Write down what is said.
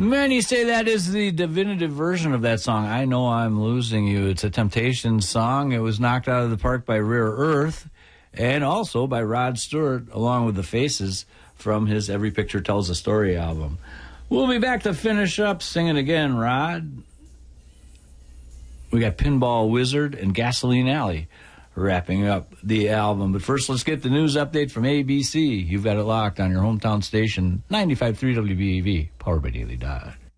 Many say that is the definitive version of that song, I Know I'm Losing You. It's a Temptations song. It was knocked out of the park by Rare Earth and also by Rod Stewart, along with the Faces from his Every Picture Tells a Story album. We'll be back to finish up singing again, Rod. We got Pinball Wizard and Gasoline Alley wrapping up the album. But first, let's get the news update from ABC. You've got it locked on your hometown station, 95.3 WBAV, powered by Daily Dodge.